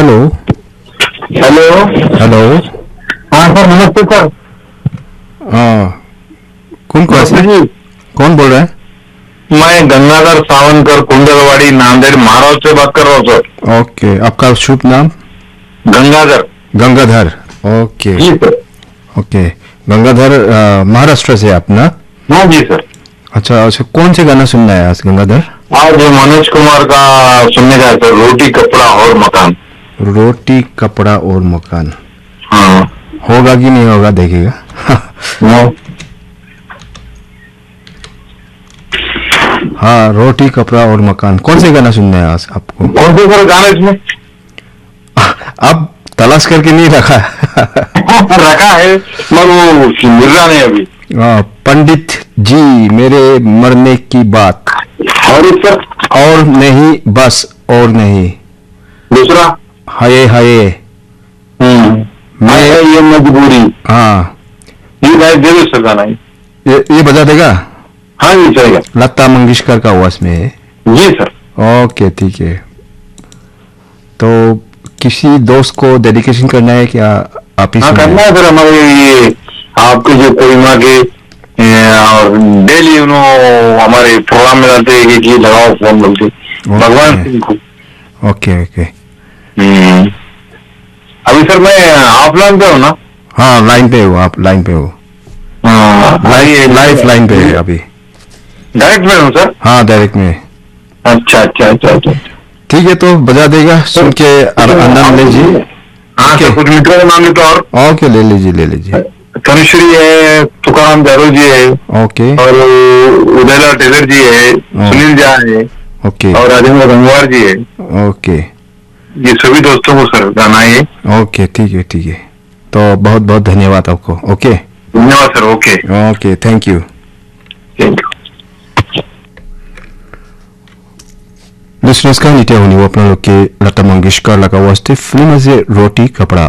Hello. Hello. Hello. हाँ sir, नमस्ते sir. हाँ, कौन कौन से? जी, कौन बोल रहा है? मैं गंगाधर सावंकर कुंडलवाड़ी नांदेड़ महाराष्ट्र से बात कर रहा हूँ सर। ओके, आपका शुभ नाम? गंगाधर। गंगाधर। ओके। जी सर। ओके, गंगाधर, महाराष्ट्र से आप ना? हाँ जी सर। अच्छा अच्छा, कौन से गाना सुनना है आज गंगाधर? आज मनोज कुमार का सुनने का है सर, रोटी कपड़ा और मकान। रोटी कपड़ा और मकान। हाँ। होगा कि नहीं होगा देखिएगा। हाँ। हाँ, रोटी कपड़ा और मकान। कौन से गाना सुनना है आज आपको? कौन से सर गाने इसमें? आप तलाश करके नहीं रखा है? रखा है मगर वो मिल रहा नहीं अभी। पंडित जी मेरे मरने की बात। और एक सर? और नहीं, बस और नहीं। दूसरा? हाय हाय। मैं ये मजबूरी। हाँ, ये गाय दे दो सर गाना। ये बजा देगा? हाँ जी चलेगा। लता मंगेशकर का आवाज में है। जी सर। ओके ठीक है। तो किसी दोस्त को डेडिकेशन करना है क्या? आप ही हाँ सुनाएं। करना है सर, हमारे ये आपके जो कोहिमा के और डेली हमारे प्रोग्राम में रहते हैं कि लगाओ फोन बोलते भगवान सिंह को। Okay okay. अभी सर मैं ऑफलाइन पे हूँ ना? हाँ, लाइन पे हो आप, लाइन पे हो। लाइव लाइन पे है अभी। डायरेक्ट में हूँ सर। हाँ, डायरेक्ट में। अच्छा अच्छा अच्छा अच्छा। ठीक है, तो बजा देगा, सुन के आनंद लीजिए। हाँ सर, कुछ मित्रों का नाम लेते और ओके, ले लीजिए ले लीजिए। तनुश्री है, तुकाराम जादव जी है, ओके और उदयलाल टेलर जी है, सुनील झा है, ओके और राजेंद्र गंगवार जी है। ओके। ये सभी दोस्तों को सर गाना है। ओके ठीक है ठीक है। तो बहुत बहुत धन्यवाद आपको। ओके धन्यवाद sir. Okay okay, thank you. Thank you. Listeners का नीचे होनी वो अपना लोग के लता मंगेशकर लगा हुआ फिल्म से रोटी कपड़ा